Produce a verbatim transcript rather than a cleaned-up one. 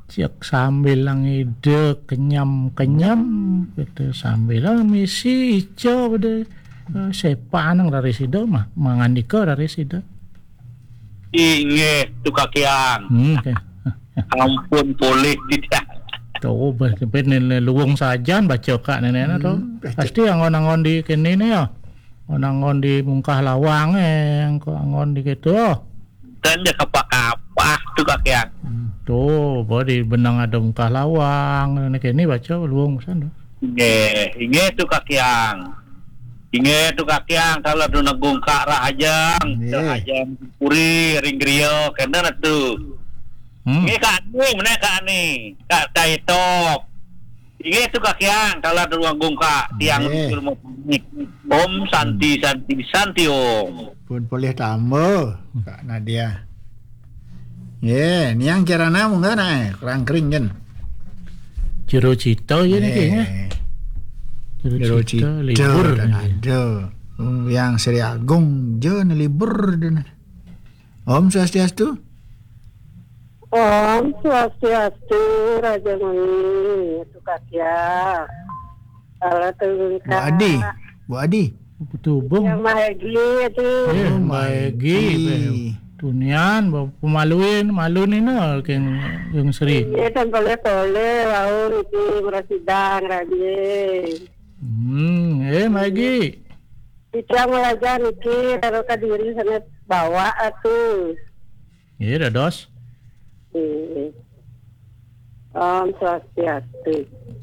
Cek sambil ngide kenyam-kenyam gitu sambil misi ijo bede sepanang dari sido mah mangandika dari sido. Inge tu kakiang. Hmm, okay. Ampun boleh tidak. Tuh ben luwung sajan baca kak nenekna tuh. Pasti angon-angon di kene ne ya. Angon di mungkah lawang eh angon di gitu. Dan dia kapak-kapak tu kakiang. Tuh, bahwa di benang ada mungkah lawang, ini kini baca luang sana. Inge, inge tu kakiang. Inge tu kakiang kalau tu nagung kak rahajang, rahajang puri ring griyo, kena tu. Inge kak ni, mana kak ni, kak taitop. Inge tu kakiang kalau tu nagung kak tiang ilmu om santi santi santi om. Pun boleh tambah, Kak Nadia. Ye, ni yang kira namu kan eh, kerang kering kan. Jero cita je ni kayaknya. Jero cita libur ada. Yang Seri Agung je ni libur dia. Om Swastiastu. Om Swastiastu Raja Mani Tukatya. Ala turun Bu Adi, Bu Adi. Betul bung. Yang Mahegi itu. Eh, Mahegi. Tunian, pemaluin, malu ni no, yang yang Seri. Iya kan boleh boleh, laun itu merasidang raja. Hmm, eh Mahegi. Kita melajar niki taruh kadiri sana bawa atuh. Iya dah dos. Eh. Om Swastiastu.